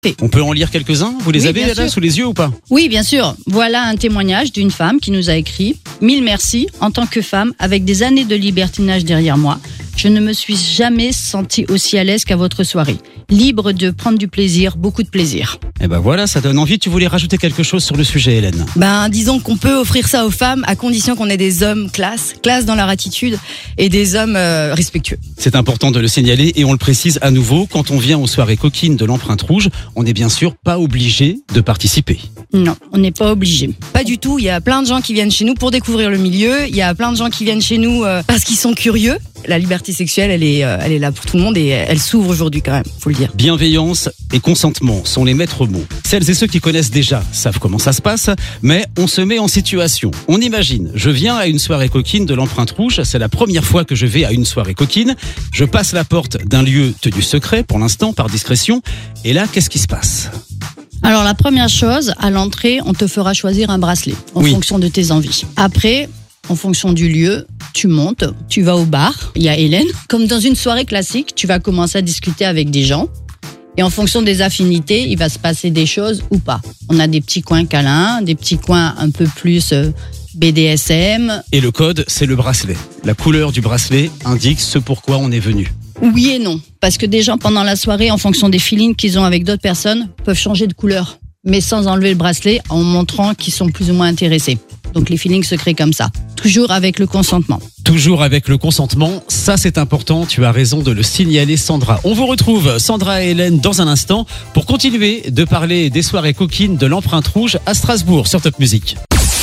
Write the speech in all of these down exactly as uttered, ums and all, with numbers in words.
On peut en lire quelques-uns? Vous les Oui, avez là sous les yeux ou pas? Oui, bien sûr. Voilà un témoignage d'une femme qui nous a écrit « Mille merci, en tant que femme, avec des années de libertinage derrière moi, je ne me suis jamais sentie aussi à l'aise qu'à votre soirée. Libre de prendre du plaisir, beaucoup de plaisir. » Eh ben voilà, ça donne envie. Tu voulais rajouter quelque chose sur le sujet, Hélène? Ben, disons qu'on peut offrir ça aux femmes à condition qu'on ait des hommes classe, classe dans leur attitude et des hommes euh, respectueux. C'est important de le signaler et on le précise à nouveau, quand on vient aux soirées coquines de l'Empreinte Rouge, on n'est bien sûr pas obligé de participer. Non, on n'est pas obligé. Pas du tout, il y a plein de gens qui viennent chez nous pour découvrir le milieu, il y a plein de gens qui viennent chez nous euh, parce qu'ils sont curieux. La liberté sexuelle, elle est, euh, elle est là pour tout le monde et elle s'ouvre aujourd'hui quand même, faut le dire. Bienveillance et consentement sont les maîtres mots. Celles et ceux qui connaissent déjà savent comment ça se passe, mais on se met en situation. On imagine, je viens à une soirée coquine de l'Empreinte Rouge, c'est la première fois que je vais à une soirée coquine, je passe la porte d'un lieu tenu secret, pour l'instant, par discrétion, et là, qu'est-ce qui se passe ? Alors la première chose, à l'entrée, on te fera choisir un bracelet en Oui. fonction de tes envies. Après, en fonction du lieu, tu montes, tu vas au bar, il y a Hélène. Comme dans une soirée classique, tu vas commencer à discuter avec des gens. Et en fonction des affinités, il va se passer des choses ou pas. On a des petits coins câlins, des petits coins un peu plus euh, B D S M. Et le code, c'est le bracelet. La couleur du bracelet indique ce pourquoi on est venu. Oui et non, parce que des gens pendant la soirée, en fonction des feelings qu'ils ont avec d'autres personnes, peuvent changer de couleur, mais sans enlever le bracelet, en montrant qu'ils sont plus ou moins intéressés. Donc les feelings se créent comme ça, toujours avec le consentement. Toujours avec le consentement, ça c'est important, tu as raison de le signaler, Sandra. On vous retrouve, Sandra et Hélène, dans un instant pour continuer de parler des soirées coquines de l'Empreinte Rouge à Strasbourg sur Top Music.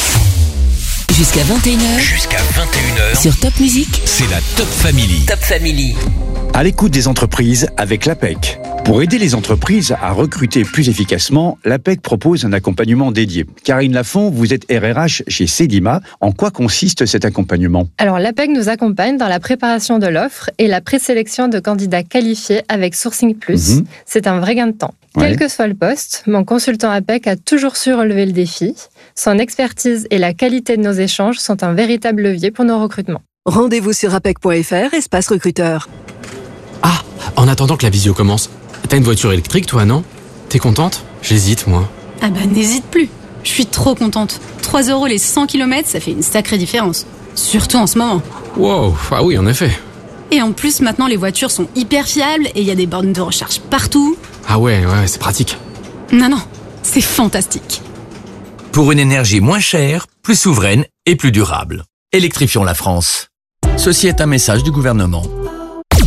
Jusqu'à vingt et une heures. Jusqu'à vingt et une heures. Sur Top Music. C'est la Top Family. Top Family. À l'écoute des entreprises avec l'A P E C. Pour aider les entreprises à recruter plus efficacement, l'A P E C propose un accompagnement dédié. Karine Lafont, vous êtes R R H chez Cedima. En quoi consiste cet accompagnement? Alors, l'A P E C nous accompagne dans la préparation de l'offre et la présélection de candidats qualifiés avec Sourcing Plus. Mhm. C'est un vrai gain de temps. Ouais. Quel que soit le poste, mon consultant A P E C a toujours su relever le défi. Son expertise et la qualité de nos échanges sont un véritable levier pour nos recrutements. Rendez-vous sur apec point f r, espace recruteur. Ah, en attendant que la visio commence, t'as une voiture électrique toi, non? T'es contente? J'hésite, moi. Ah bah n'hésite plus, je suis trop contente. trois euros les cent kilomètres, ça fait une sacrée différence. Surtout en ce moment. Wow, ah oui, en effet. Et en plus, maintenant les voitures sont hyper fiables et il y a des bornes de recharge partout. Ah ouais, ouais, c'est pratique. Non, non, c'est fantastique. Pour une énergie moins chère, plus souveraine et plus durable. Électrifions la France. Ceci est un message du gouvernement.